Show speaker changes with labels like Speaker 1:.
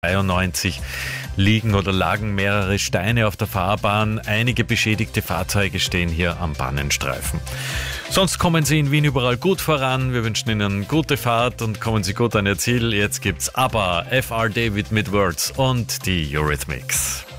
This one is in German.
Speaker 1: 93 liegen oder lagen mehrere Steine auf der Fahrbahn. Einige beschädigte Fahrzeuge stehen hier am Bahnenstreifen. Sonst kommen Sie in Wien überall gut voran. Wir wünschen Ihnen gute Fahrt und kommen Sie gut an Ihr Ziel. Jetzt gibt's ABBA, F.R. David mit Words und die Eurythmics.